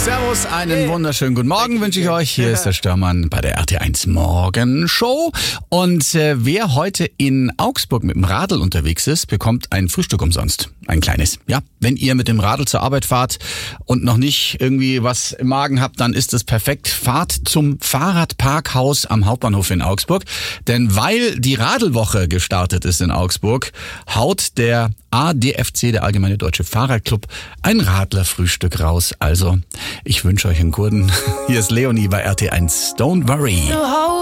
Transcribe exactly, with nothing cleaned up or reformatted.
Servus, einen wunderschönen guten Morgen wünsche ich euch. Hier ist der Störmann bei der R T eins Morgenshow. Und äh, wer heute in Augsburg mit dem Radl unterwegs ist, bekommt ein Frühstück umsonst. Ein kleines. Ja, wenn ihr mit dem Radl zur Arbeit fahrt und noch nicht irgendwie was im Magen habt, dann ist es perfekt. Fahrt zum Fahrradparkhaus am Hauptbahnhof in Augsburg. Denn weil die Radlwoche gestartet ist in Augsburg, haut der A D F C, der Allgemeine Deutsche Fahrradclub, ein Radlerfrühstück raus. Also, ich wünsche euch einen guten. Hier ist Leonie bei R T eins. Don't worry.